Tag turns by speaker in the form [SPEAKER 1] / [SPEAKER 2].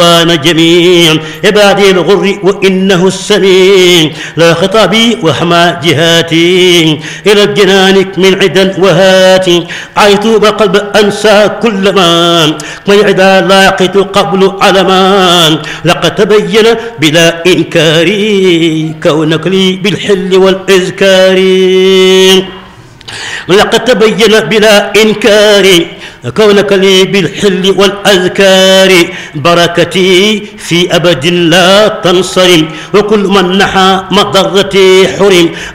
[SPEAKER 1] جميع عبادي الغر وإنه السميع لا خطابي وحمى جهاتي إلى الجنان من عدا وهاتي عيت بقلب أنسى كل ما من عدا لاقيت قبل علمان لقد تبين بلا إنكار كونك لي بالحل والإذكار لقد تبين بلا إنكار كونك لي بالحل والأذكار بركتي في أبد لا تنصرم وكل من نحى مضرتي حرم